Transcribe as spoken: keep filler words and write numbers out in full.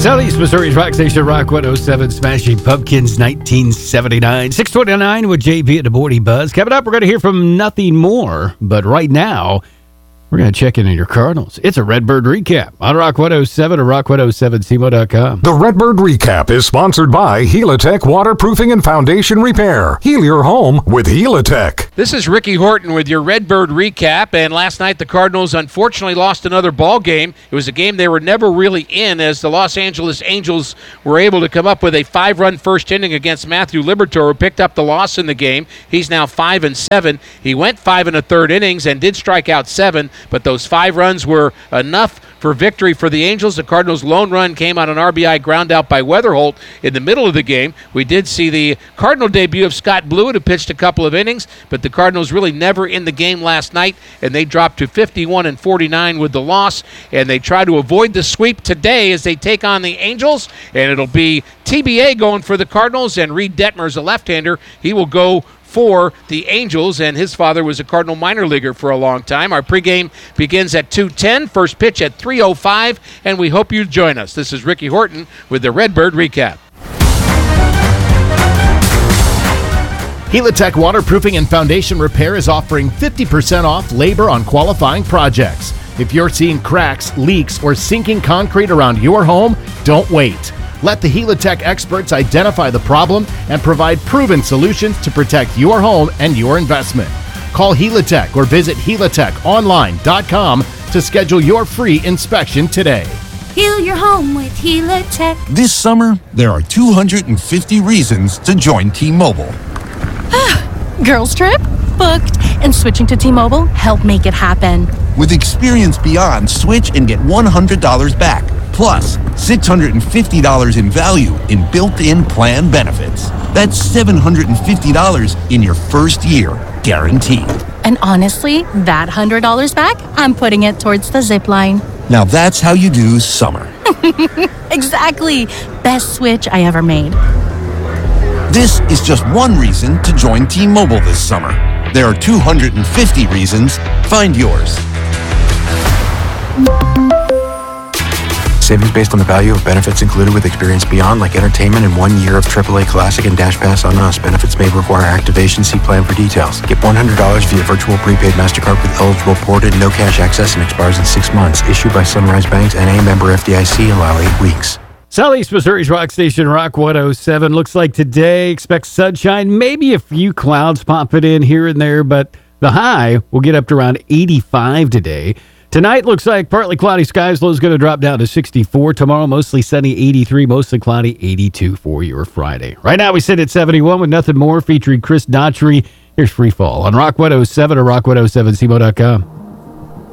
Southeast Missouri's rock station, Rock one oh seven, Smashing Pumpkins, nineteen seventy-nine. six twenty-nine with J P at the Morning Buzz. Coming up, we're going to hear from Nothing More. But right now, we're going to check in on your Cardinals. It's a Redbird Recap on Rock one oh seven or rock one oh seven C M O dot com. The Redbird Recap is sponsored by Helitech Waterproofing and Foundation Repair. Heal your home with Helitech. This is Ricky Horton with your Redbird Recap, and last night the Cardinals unfortunately lost another ball game. It was a game they were never really in, as the Los Angeles Angels were able to come up with a five-run first inning against Matthew Liberatore, who picked up the loss in the game. He's now five and seven. He went five and a third innings and did strike out seven, but those five runs were enough for victory for the Angels. The Cardinals' lone run came on an R B I ground out by Weatherholt in the middle of the game. We did see the Cardinal debut of Scott Blewett, who pitched a couple of innings, but the Cardinals really never in the game last night, and they dropped to fifty-one and forty-nine with the loss, and they try to avoid the sweep today as they take on the Angels, and it'll be T B A going for the Cardinals, and Reed Detmer's a left-hander. He will go for the Angels, and his father was a Cardinal minor leaguer for a long time. Our pregame begins at two ten, first pitch at three oh five, and we hope you join us. This is Ricky Horton with the Redbird Recap. Helitech Waterproofing and Foundation Repair is offering fifty percent off labor on qualifying projects. If you're seeing cracks, leaks, or sinking concrete around your home, don't wait. Let the Helitech experts identify the problem and provide proven solutions to protect your home and your investment. Call Helitech or visit helitech online dot com to schedule your free inspection today. Heal your home with Helitech. This summer, there are two hundred fifty reasons to join T-Mobile. Girls trip? Booked. And switching to T-Mobile helped make it happen. With Experience Beyond, switch and get one hundred dollars back. Plus, six hundred fifty dollars in value in built-in plan benefits. That's seven hundred fifty dollars in your first year, guaranteed. And honestly, that one hundred dollars back, I'm putting it towards the zip line. Now that's how you do summer. Exactly. Best switch I ever made. This is just one reason to join T-Mobile this summer. There are two hundred fifty reasons. Find yours. Savings based on the value of benefits included with Experience Beyond, like entertainment and one year of triple A Classic and Dash Pass on us. Benefits may require activation. See plan for details. Get one hundred dollars via virtual prepaid MasterCard with eligible ported no cash access and expires in six months. Issued by Sunrise Banks, N A, member F D I C. Allow eight weeks. Southeast Missouri's rock station, Rock one oh seven. Looks like today, expect sunshine, maybe a few clouds popping in here and there, but the high will get up to around eighty-five today. Tonight looks like partly cloudy skies. Low is going to drop down to sixty-four. Tomorrow, mostly sunny, eighty-three. Mostly cloudy, eighty-two for your Friday. Right now, we sit at seventy-one with Nothing More, featuring Chris Daughtry. Here's Free Fall on Rock one oh seven or rock one oh seven C M O dot com.